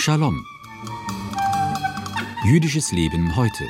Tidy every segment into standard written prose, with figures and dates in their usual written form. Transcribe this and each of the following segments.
Shalom. Jüdisches Leben heute.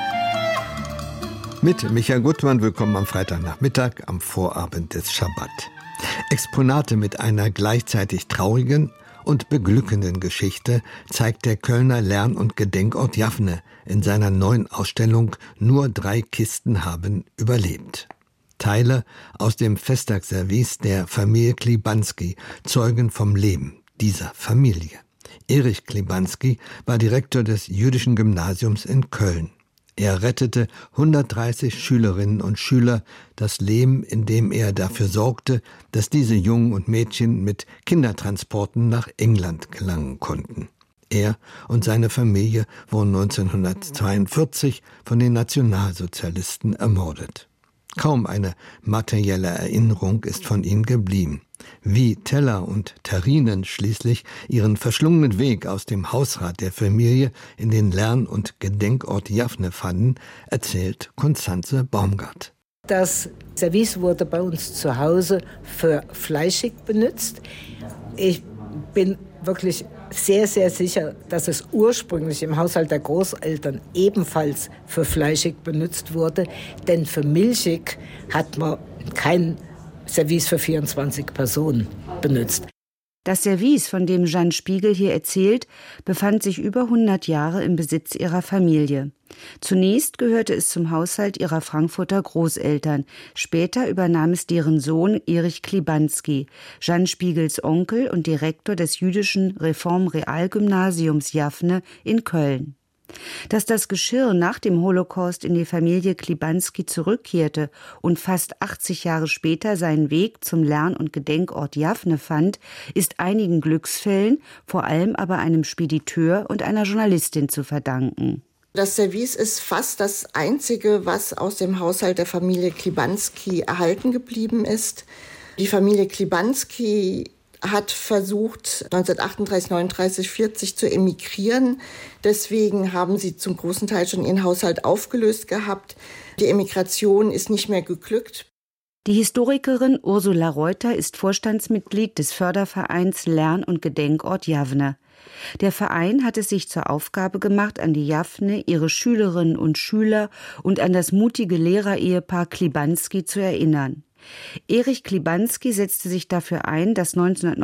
Mit Michael Gutmann, willkommen am Freitagnachmittag, am Vorabend des Schabbat. Exponate mit einer gleichzeitig traurigen und beglückenden Geschichte zeigt der Kölner Lern- und Gedenkort Jaffne in seiner neuen Ausstellung Nur 3 Kisten haben überlebt. Teile aus dem Festtagsservice der Familie Klibanski zeugen vom Leben dieser Familie. Erich Klibanski war Direktor des Jüdischen Gymnasiums in Köln. Er rettete 130 Schülerinnen und Schüler das Leben, indem er dafür sorgte, dass diese Jungen und Mädchen mit Kindertransporten nach England gelangen konnten. Er und seine Familie wurden 1942 von den Nationalsozialisten ermordet. Kaum eine materielle Erinnerung ist von ihnen geblieben. Wie Teller und Terrinen schließlich ihren verschlungenen Weg aus dem Hausrat der Familie in den Lern- und Gedenkort Jaffne fanden, erzählt Constanze Baumgart. Das Service wurde bei uns zu Hause für fleischig benutzt. Ich bin wirklich sehr, sehr sicher, dass es ursprünglich im Haushalt der Großeltern ebenfalls für fleischig benutzt wurde. Denn für milchig hat man kein Service für 24 Personen benutzt. Das Service, von dem Jeanne Spiegel hier erzählt, befand sich über 100 Jahre im Besitz ihrer Familie. Zunächst gehörte es zum Haushalt ihrer Frankfurter Großeltern. Später übernahm es deren Sohn Erich Klibanski, Jeanne Spiegels Onkel und Direktor des jüdischen Reformrealgymnasiums Jaffne in Köln. Dass das Geschirr nach dem Holocaust in die Familie Klibanski zurückkehrte und fast 80 Jahre später seinen Weg zum Lern- und Gedenkort Jaffne fand, ist einigen Glücksfällen, vor allem aber einem Spediteur und einer Journalistin zu verdanken. Das Service ist fast das Einzige, was aus dem Haushalt der Familie Klibanski erhalten geblieben ist. Die Familie Klibanski hat versucht, 1938, 39, 40 zu emigrieren. Deswegen haben sie zum großen Teil schon ihren Haushalt aufgelöst gehabt. Die Emigration ist nicht mehr geglückt. Die Historikerin Ursula Reuter ist Vorstandsmitglied des Fördervereins Lern- und Gedenkort Jaffne. Der Verein hat es sich zur Aufgabe gemacht, an die Jaffne, ihre Schülerinnen und Schüler und an das mutige Lehrerehepaar Klibanski zu erinnern. Erich Klibanski setzte sich dafür ein, dass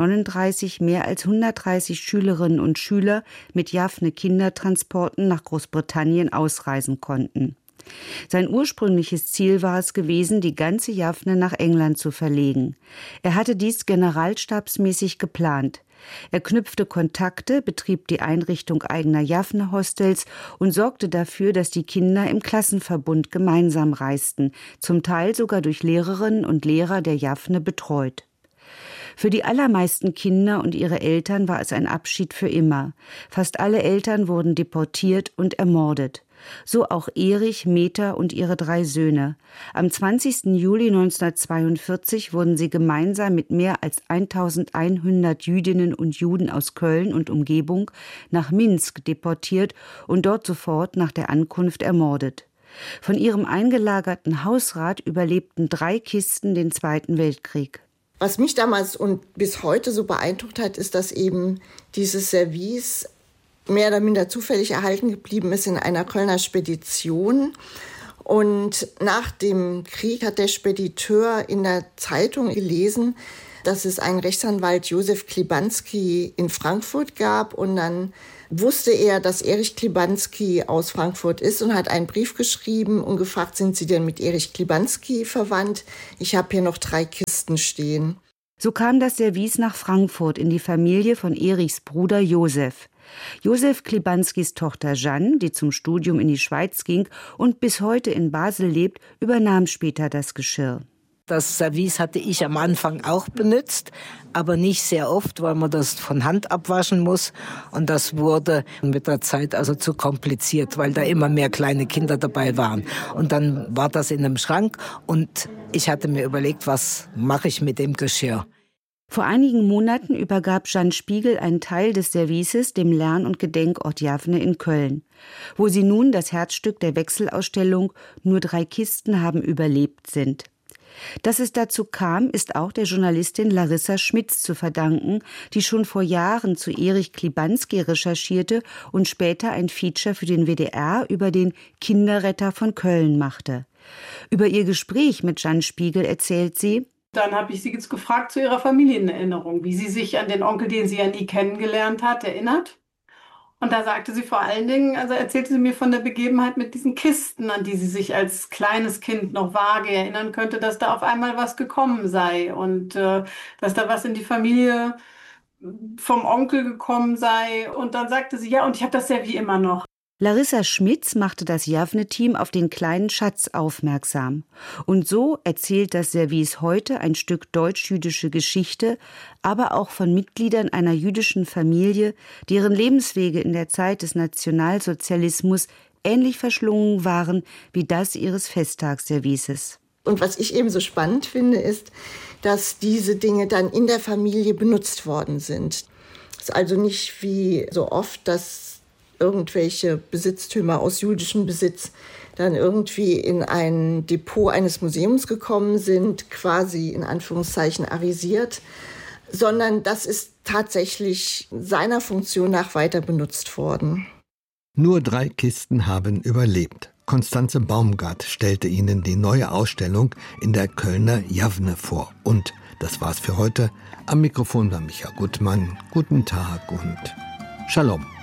1939 mehr als 130 Schülerinnen und Schüler mit Jaffne-Kindertransporten nach Großbritannien ausreisen konnten. Sein ursprüngliches Ziel war es gewesen, die ganze Jaffne nach England zu verlegen. Er hatte dies generalstabsmäßig geplant. Er knüpfte Kontakte, betrieb die Einrichtung eigener Jaffne-Hostels und sorgte dafür, dass die Kinder im Klassenverbund gemeinsam reisten, zum Teil sogar durch Lehrerinnen und Lehrer der Jaffne betreut. Für die allermeisten Kinder und ihre Eltern war es ein Abschied für immer. Fast alle Eltern wurden deportiert und ermordet. So auch Erich, Meta und ihre 3 Söhne. Am 20. Juli 1942 wurden sie gemeinsam mit mehr als 1100 Jüdinnen und Juden aus Köln und Umgebung nach Minsk deportiert und dort sofort nach der Ankunft ermordet. Von ihrem eingelagerten Hausrat überlebten 3 Kisten den Zweiten Weltkrieg. Was mich damals und bis heute so beeindruckt hat, ist, dass eben dieses Service mehr oder minder zufällig erhalten geblieben ist in einer Kölner Spedition. Und nach dem Krieg hat der Spediteur in der Zeitung gelesen, dass es einen Rechtsanwalt Josef Klibanski in Frankfurt gab. Und dann wusste er, dass Erich Klibanski aus Frankfurt ist und hat einen Brief geschrieben und gefragt, sind Sie denn mit Erich Klibanski verwandt? Ich habe hier noch 3 Kisten stehen. So kam das Service nach Frankfurt in die Familie von Erichs Bruder Josef. Josef Klibanskis Tochter Jeanne, die zum Studium in die Schweiz ging und bis heute in Basel lebt, übernahm später das Geschirr. Das Service hatte ich am Anfang auch benutzt, aber nicht sehr oft, weil man das von Hand abwaschen muss. Und das wurde mit der Zeit also zu kompliziert, weil da immer mehr kleine Kinder dabei waren. Und dann war das in einem Schrank und ich hatte mir überlegt, was mache ich mit dem Geschirr? Vor einigen Monaten übergab Jeanne Spiegel einen Teil des Services dem Lern- und Gedenkort Jaffne in Köln, wo sie nun das Herzstück der Wechselausstellung Nur 3 Kisten haben überlebt sind. Dass es dazu kam, ist auch der Journalistin Larissa Schmitz zu verdanken, die schon vor Jahren zu Erich Klibanski recherchierte und später ein Feature für den WDR über den Kinderretter von Köln machte. Über ihr Gespräch mit Jeanne Spiegel erzählt sie: Dann habe ich sie jetzt gefragt zu ihrer Familienerinnerung, wie sie sich an den Onkel, den sie ja nie kennengelernt hat, erinnert. Und da sagte sie vor allen Dingen, also erzählte sie mir von der Begebenheit mit diesen Kisten, an die sie sich als kleines Kind noch vage erinnern könnte, dass da auf einmal was gekommen sei und dass da was in die Familie vom Onkel gekommen sei. Und dann sagte sie, ja, und ich habe das Service immer noch. Larissa Schmitz machte das Javne-Team auf den kleinen Schatz aufmerksam. Und so erzählt das Service heute ein Stück deutsch-jüdische Geschichte, aber auch von Mitgliedern einer jüdischen Familie, deren Lebenswege in der Zeit des Nationalsozialismus ähnlich verschlungen waren wie das ihres Festtagsservices. Und was ich eben so spannend finde, ist, dass diese Dinge dann in der Familie benutzt worden sind. Es ist also nicht wie so oft, dass irgendwelche Besitztümer aus jüdischem Besitz dann irgendwie in ein Depot eines Museums gekommen sind, quasi in Anführungszeichen arisiert, sondern das ist tatsächlich seiner Funktion nach weiter benutzt worden. Nur 3 Kisten haben überlebt. Konstanze Baumgart stellte Ihnen die neue Ausstellung in der Kölner Javne vor. Und das war's für heute. Am Mikrofon war Micha Gutmann. Guten Tag und Shalom.